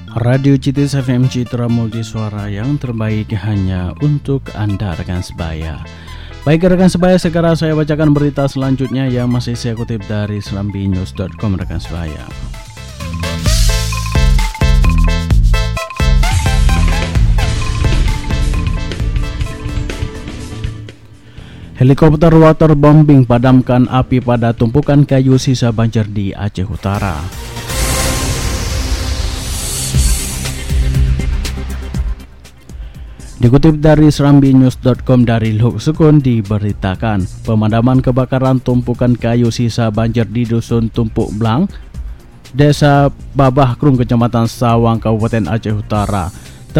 Radio Citis FM Citra Multisuara yang terbaik hanya untuk Anda rekan sebaya. Baik rekan sebaya, sekarang saya bacakan berita selanjutnya yang masih saya kutip dari serambinews.com rekan sebaya. Helikopter waterbombing padamkan api pada tumpukan kayu sisa banjir di Aceh Utara. Dikutip dari serambinews.com dari Luhuk Sukun diberitakan pemadaman kebakaran tumpukan kayu sisa banjir di Dusun Tumpuk Blang, Desa Babah Krung, Kecamatan Sawang, Kabupaten Aceh Utara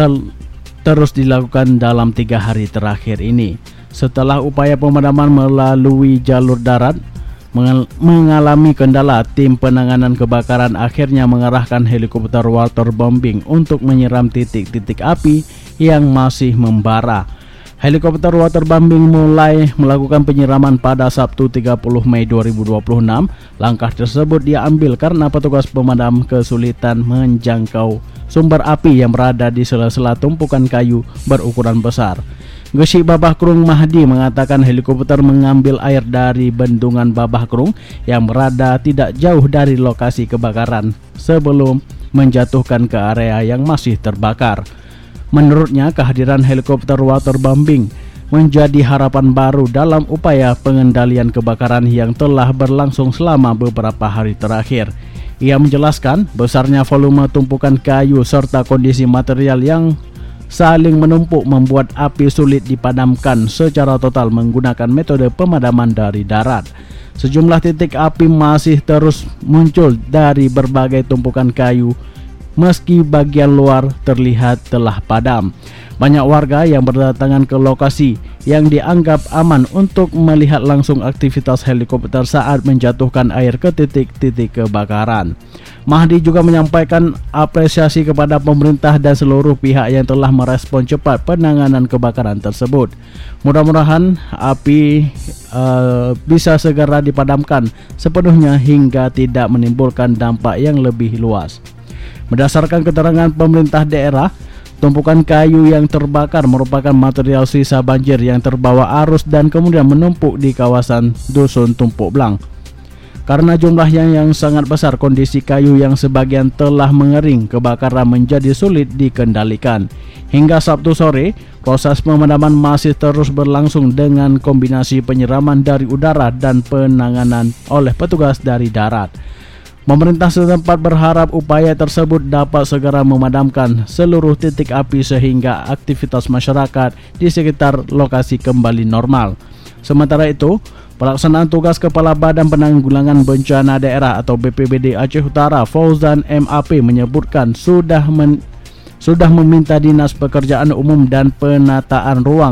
terus dilakukan dalam 3 hari terakhir ini. Setelah upaya pemadaman melalui jalur darat mengalami kendala, tim penanganan kebakaran akhirnya mengerahkan helikopter waterbombing untuk menyiram titik-titik api yang masih membara. Helikopter waterbombing mulai melakukan penyiraman pada Sabtu 30 Mei 2026. Langkah tersebut diambil karena petugas pemadam kesulitan menjangkau sumber api yang berada di sela-sela tumpukan kayu berukuran besar. Gesi Babah Krung Mahdi mengatakan helikopter mengambil air dari bendungan Babah Krung yang berada tidak jauh dari lokasi kebakaran sebelum menjatuhkan ke area yang masih terbakar. Menurutnya, kehadiran helikopter waterbombing menjadi harapan baru dalam upaya pengendalian kebakaran yang telah berlangsung selama beberapa hari terakhir. Ia menjelaskan besarnya volume tumpukan kayu serta kondisi material yang saling menumpuk membuat api sulit dipadamkan secara total menggunakan metode pemadaman dari darat. Sejumlah titik api masih terus muncul dari berbagai tumpukan kayu meski bagian luar terlihat telah padam. Banyak warga yang berdatangan ke lokasi yang dianggap aman untuk melihat langsung aktivitas helikopter saat menjatuhkan air ke titik-titik kebakaran. Mahdi juga menyampaikan apresiasi kepada pemerintah dan seluruh pihak yang telah merespon cepat penanganan kebakaran tersebut. Mudah-mudahan api bisa segera dipadamkan sepenuhnya hingga tidak menimbulkan dampak yang lebih luas. Berdasarkan keterangan pemerintah daerah, tumpukan kayu yang terbakar merupakan material sisa banjir yang terbawa arus dan kemudian menumpuk di kawasan Dusun Tumpuk Blang. Karena jumlahnya yang sangat besar, kondisi kayu yang sebagian telah mengering, kebakaran menjadi sulit dikendalikan. Hingga Sabtu sore, proses pemadaman masih terus berlangsung dengan kombinasi penyiraman dari udara dan penanganan oleh petugas dari darat. Pemerintah setempat berharap upaya tersebut dapat segera memadamkan seluruh titik api sehingga aktivitas masyarakat di sekitar lokasi kembali normal. Sementara itu, pelaksanaan tugas Kepala Badan Penanggulangan Bencana Daerah atau BPBD Aceh Utara, Fauzan MAP, menyebutkan sudah meminta Dinas Pekerjaan Umum dan Penataan Ruang